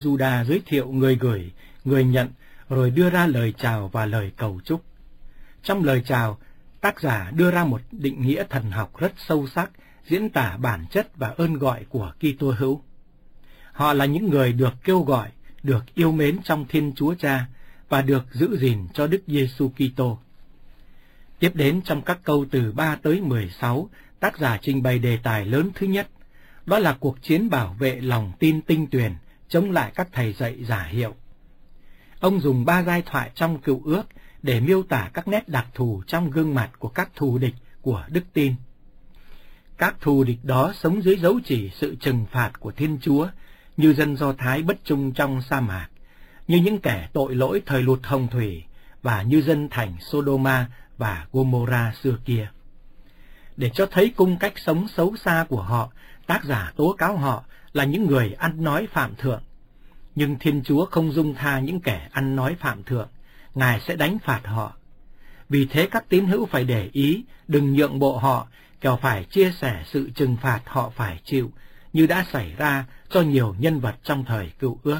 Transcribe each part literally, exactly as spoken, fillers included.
Juda giới thiệu người gửi, người nhận, rồi đưa ra lời chào và lời cầu chúc. Trong lời chào, tác giả đưa ra một định nghĩa thần học rất sâu sắc, diễn tả bản chất và ơn gọi của Kitô hữu. Họ là những người được kêu gọi, được yêu mến trong Thiên Chúa Cha và được giữ gìn cho Đức Giêsu Kitô. Tiếp đến trong các câu từ ba tới mười sáu, tác giả trình bày đề tài lớn thứ nhất, đó là cuộc chiến bảo vệ lòng tin tinh tuyền chống lại các thầy dạy giả hiệu. Ông dùng ba giai thoại trong Cựu Ước để miêu tả các nét đặc thù trong gương mặt của các thù địch của đức tin. Các thù địch đó sống dưới dấu chỉ sự trừng phạt của Thiên Chúa, như dân Do Thái bất trung trong sa mạc, như những kẻ tội lỗi thời lụt hồng thủy, và như dân thành Sodoma và Gomorrah xưa kia. Để cho thấy cung cách sống xấu xa của họ, tác giả tố cáo họ là những người ăn nói phạm thượng. Nhưng Thiên Chúa không dung tha những kẻ ăn nói phạm thượng, Ngài sẽ đánh phạt họ. Vì thế các tín hữu phải để ý, đừng nhượng bộ họ, kẻo phải chia sẻ sự trừng phạt họ phải chịu, như đã xảy ra cho nhiều nhân vật trong thời Cựu Ước.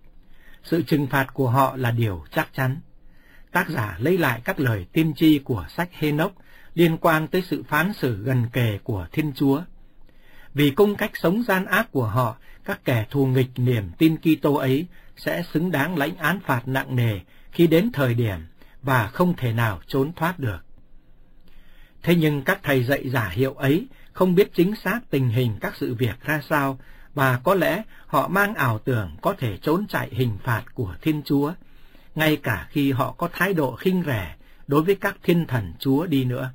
Sự trừng phạt của họ là điều chắc chắn. Tác giả lấy lại các lời tiên tri của sách Hê-nốc liên quan tới sự phán xử gần kề của Thiên Chúa. Vì cung cách sống gian ác của họ, các kẻ thù nghịch niềm tin Kitô ấy sẽ xứng đáng lãnh án phạt nặng nề khi đến thời điểm và không thể nào trốn thoát được. Thế nhưng các thầy dạy giả hiệu ấy không biết chính xác tình hình các sự việc ra sao, và có lẽ họ mang ảo tưởng có thể trốn chạy hình phạt của Thiên Chúa, ngay cả khi họ có thái độ khinh rẻ đối với các thiên thần Chúa đi nữa.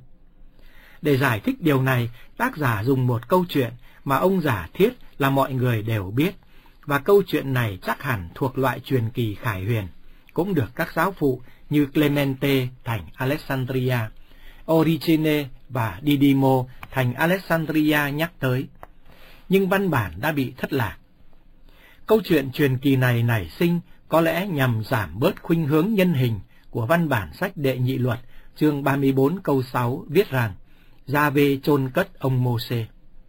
Để giải thích điều này, tác giả dùng một câu chuyện mà ông giả thiết là mọi người đều biết, và câu chuyện này chắc hẳn thuộc loại truyền kỳ khải huyền, cũng được các giáo phụ như Clemente thành Alexandria, Origene và Didymo thành Alexandria nhắc tới. Nhưng văn bản đã bị thất lạc. Câu chuyện truyền kỳ này nảy sinh có lẽ nhằm giảm bớt khuynh hướng nhân hình của văn bản sách Đệ Nhị Luật, chương ba mươi bốn câu sáu viết rằng Gia-vê chôn cất ông Mô-sê.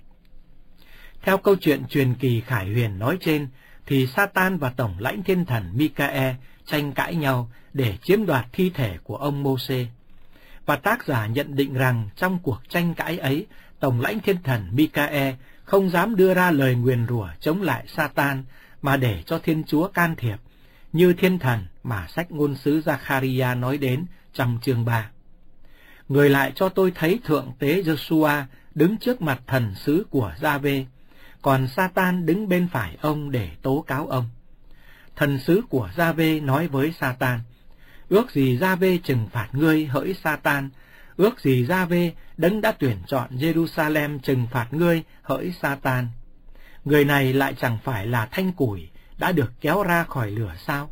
Theo câu chuyện truyền kỳ khải huyền nói trên, thì Satan và tổng lãnh thiên thần Mi-ca-e tranh cãi nhau để chiếm đoạt thi thể của ông Mô-sê. Và tác giả nhận định rằng trong cuộc tranh cãi ấy, tổng lãnh thiên thần Mi-ca-e không dám đưa ra lời nguyền rủa chống lại Satan, mà để cho Thiên Chúa can thiệp, như thiên thần mà sách ngôn sứ Gia-kha-ri-a nói đến trong chương ba. Người lại cho tôi thấy thượng tế Giê-xu-a đứng trước mặt thần sứ của Gia-vê, còn Satan đứng bên phải ông để tố cáo ông. Thần sứ của Gia-vê nói với Satan, ước gì Gia-vê trừng phạt ngươi hỡi Satan, ước gì Gia-vê đấng đã tuyển chọn Jerusalem trừng phạt ngươi hỡi Satan. Người này lại chẳng phải là thanh củi đã được kéo ra khỏi lửa sao?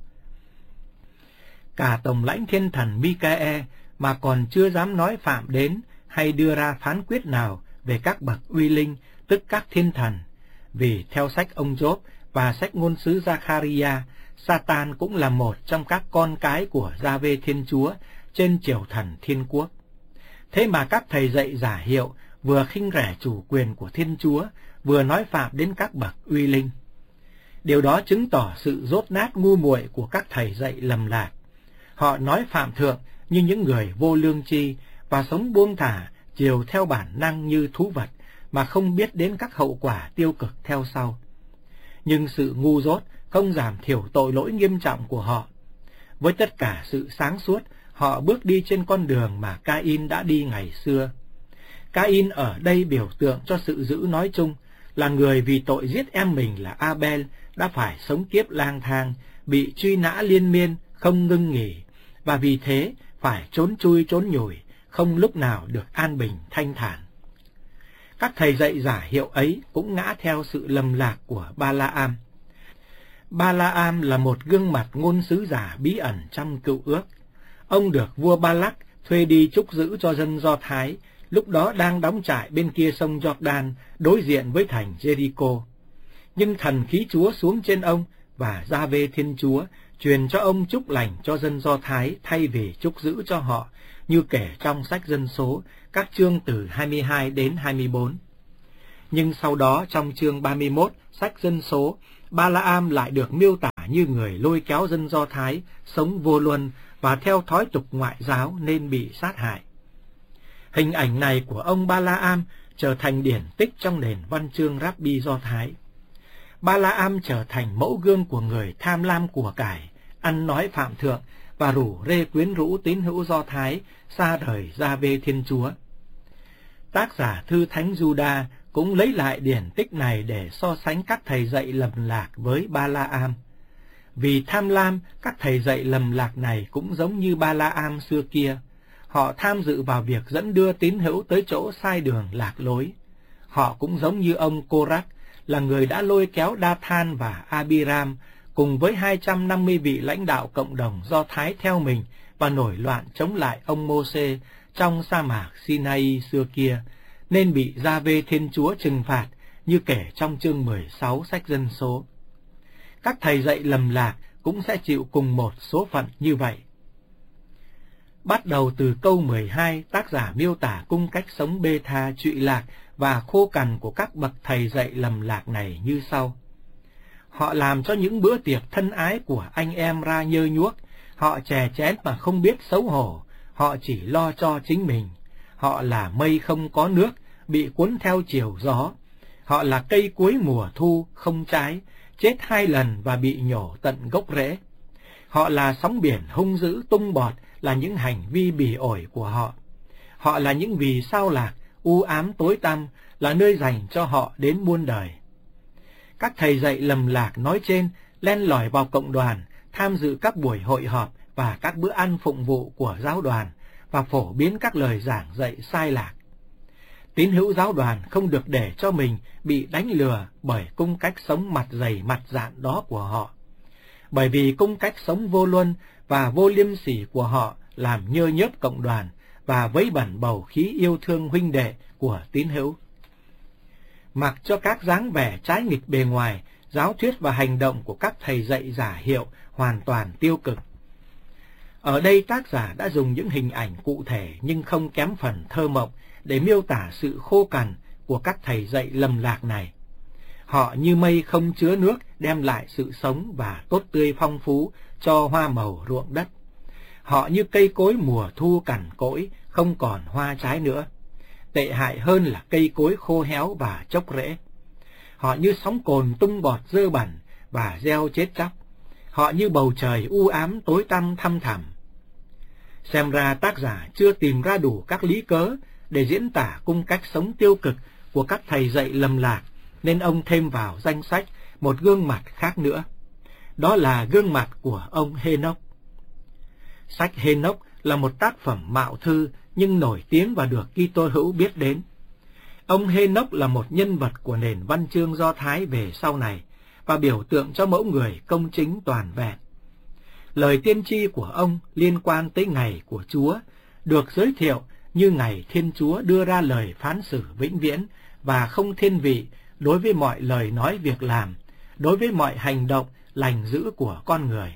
Cả tổng lãnh thiên thần Mi-ca-e mà còn chưa dám nói phạm đến hay đưa ra phán quyết nào về các bậc uy linh, tức các thiên thần, vì theo sách ông Gióp và sách ngôn sứ Gia-kha-ri-a, Satan cũng là một trong các con cái của Gia-vê Thiên Chúa trên triều thần thiên quốc. Thế mà các thầy dạy giả hiệu vừa khinh rẻ chủ quyền của Thiên Chúa, vừa nói phạm đến các bậc uy linh. Điều đó chứng tỏ sự dốt nát ngu muội của các thầy dạy lầm lạc. Họ nói phạm thượng như những người vô lương tri và sống buông thả, chiều theo bản năng như thú vật, mà không biết đến các hậu quả tiêu cực theo sau. Nhưng sự ngu dốt không giảm thiểu tội lỗi nghiêm trọng của họ. Với tất cả sự sáng suốt, họ bước đi trên con đường mà Ca-in đã đi ngày xưa. Ca-in ở đây biểu tượng cho sự dữ nói chung, là người vì tội giết em mình là Abel đã phải sống kiếp lang thang, bị truy nã liên miên, không ngưng nghỉ, và vì thế phải trốn chui trốn nhủi, không lúc nào được an bình thanh thản. Các thầy dạy giả hiệu ấy cũng ngã theo sự lầm lạc của Ba-la-am. Ba-la-am là một gương mặt ngôn sứ giả bí ẩn trong Cựu Ước. Ông được vua Ba-lắc thuê đi trúc giữ cho dân Do Thái, lúc đó đang đóng trại bên kia sông Jordan, đối diện với thành Jericho. Nhưng thần khí Chúa xuống trên ông, và Gia-vê Thiên Chúa truyền cho ông chúc lành cho dân Do Thái thay vì chúc giữ cho họ, như kể trong sách Dân Số, các chương từ hai mươi hai đến hai mươi bốn. Nhưng sau đó trong chương ba mươi mốt, sách Dân Số, Ba-la-am lại được miêu tả như người lôi kéo dân Do Thái sống vô luân và theo thói tục ngoại giáo nên bị sát hại. Hình ảnh này của ông Ba-la-am trở thành điển tích trong nền văn chương Rabbi Do Thái. Ba-la-am trở thành mẫu gương của người tham lam của cải, ăn nói phạm thượng và rủ rê quyến rũ tín hữu Do Thái xa rời Gia-vê Thiên Chúa. Tác giả thư thánh Giuđa cũng lấy lại điển tích này để so sánh các thầy dạy lầm lạc với Ba-la-am. Vì tham lam, các thầy dạy lầm lạc này cũng giống như Ba-la-am xưa kia. Họ tham dự vào việc dẫn đưa tín hữu tới chỗ sai đường lạc lối. Họ cũng giống như ông Cô-rắc, là người đã lôi kéo Đa-than và A-bi-ram cùng với hai trăm năm mươi vị lãnh đạo cộng đồng Do Thái theo mình và nổi loạn chống lại ông Mô-sê trong sa mạc Sinai xưa kia, nên bị Gia-vê Thiên Chúa trừng phạt như kể trong chương mười sáu sách Dân số. Các thầy dạy lầm lạc cũng sẽ chịu cùng một số phận như vậy. Bắt đầu từ câu mười hai, tác giả miêu tả cung cách sống bê tha, trụy lạc và khô cằn của các bậc thầy dạy lầm lạc này như sau. Họ làm cho những bữa tiệc thân ái của anh em ra nhơ nhuốc, họ chè chén mà không biết xấu hổ, họ chỉ lo cho chính mình. Họ là mây không có nước, bị cuốn theo chiều gió. Họ là cây cuối mùa thu, không trái, chết hai lần và bị nhổ tận gốc rễ. Họ là sóng biển hung dữ tung bọt, là những hành vi bỉ ổi của họ. Họ là những vì sao lạc, u ám tối tăm, là nơi dành cho họ đến muôn đời. Các thầy dạy lầm lạc nói trên len lỏi vào cộng đoàn, tham dự các buổi hội họp và các bữa ăn phụng vụ của giáo đoàn và phổ biến các lời giảng dạy sai lạc. Tín hữu giáo đoàn không được để cho mình bị đánh lừa bởi cung cách sống mặt dày mặt dạn đó của họ. Bởi vì cung cách sống vô luân và vô liêm sỉ của họ làm nhơ nhớp cộng đoàn và vấy bẩn bầu khí yêu thương huynh đệ của tín hữu. Mặc cho các dáng vẻ trái nghịch bề ngoài, giáo thuyết và hành động của các thầy dạy giả hiệu hoàn toàn tiêu cực. Ở đây tác giả đã dùng những hình ảnh cụ thể nhưng không kém phần thơ mộng để miêu tả sự khô cằn của các thầy dạy lầm lạc này. Họ như mây không chứa nước, đem lại sự sống và tốt tươi phong phú cho hoa màu ruộng đất. Họ như cây cối mùa thu cằn cỗi, không còn hoa trái nữa. Tệ hại hơn là cây cối khô héo và chốc rễ. Họ như sóng cồn tung bọt dơ bẩn và gieo chết chóc. Họ như bầu trời u ám tối tăm thăm thẳm. Xem ra tác giả chưa tìm ra đủ các lý cớ để diễn tả cung cách sống tiêu cực của các thầy dạy lầm lạc, nên ông thêm vào danh sách một gương mặt khác nữa. Đó là gương mặt của ông Hê-nốc. Sách Hê-nốc là một tác phẩm mạo thư nhưng nổi tiếng và được Kitô hữu biết đến. Ông Hê-nốc là một nhân vật của nền văn chương Do Thái về sau này và biểu tượng cho mẫu người công chính toàn vẹn. Lời tiên tri của ông liên quan tới ngày của Chúa được giới thiệu như ngày Thiên Chúa đưa ra lời phán xử vĩnh viễn và không thiên vị đối với mọi lời nói việc làm, đối với mọi hành động lành dữ của con người.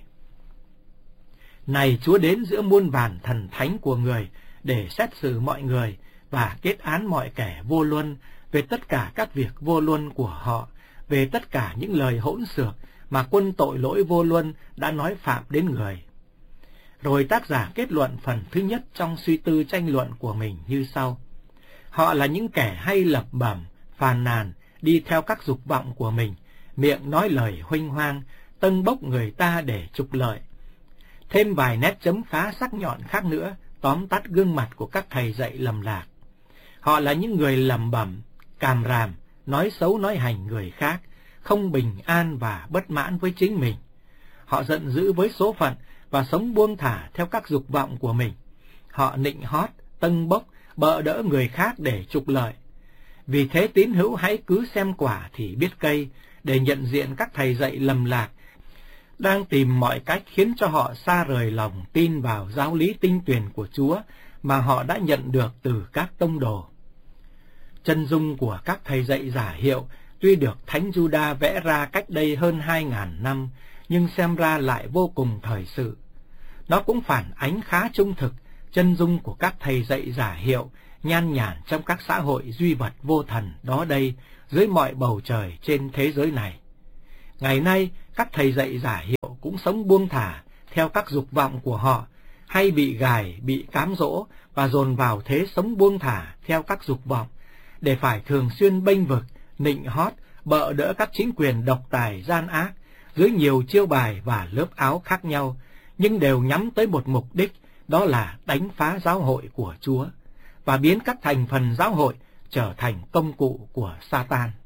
Này Chúa đến giữa muôn vàn thần thánh của người để xét xử mọi người và kết án mọi kẻ vô luân về tất cả các việc vô luân của họ, về tất cả những lời hỗn xược mà quân tội lỗi vô luân đã nói phạm đến người. Rồi tác giả kết luận phần thứ nhất trong suy tư tranh luận của mình như sau. Họ là những kẻ hay lẩm bẩm, phàn nàn, đi theo các dục vọng của mình, miệng nói lời huênh hoang, tâng bốc người ta để trục lợi. Thêm vài nét chấm phá sắc nhọn khác nữa, tóm tắt gương mặt của các thầy dạy lầm lạc. Họ là những người lẩm bẩm, càm ràm, nói xấu nói hành người khác, không bình an và bất mãn với chính mình. Họ giận dữ với số phận và sống buông thả theo các dục vọng của mình. Họ nịnh hót, tâng bốc, bợ đỡ người khác để trục lợi. Vì thế tín hữu hãy cứ xem quả thì biết cây, để nhận diện các thầy dạy lầm lạc đang tìm mọi cách khiến cho họ xa rời lòng tin vào giáo lý tinh tuyền của Chúa mà họ đã nhận được từ các tông đồ. Chân dung của các thầy dạy giả hiệu tuy được Thánh Giuđa vẽ ra cách đây hơn hai ngàn năm, nhưng xem ra lại vô cùng thời sự. Nó cũng phản ánh khá trung thực chân dung của các thầy dạy giả hiệu nhan nhản trong các xã hội duy vật vô thần đó đây, dưới mọi bầu trời trên thế giới này. Ngày nay, các thầy dạy giả hiệu cũng sống buông thả theo các dục vọng của họ, hay bị gài, bị cám dỗ và dồn vào thế sống buông thả theo các dục vọng, để phải thường xuyên bênh vực, nịnh hót, bợ đỡ các chính quyền độc tài gian ác, dưới nhiều chiêu bài và lớp áo khác nhau, nhưng đều nhắm tới một mục đích, đó là đánh phá giáo hội của Chúa, và biến các thành phần giáo hội trở thành công cụ của Sa-tan.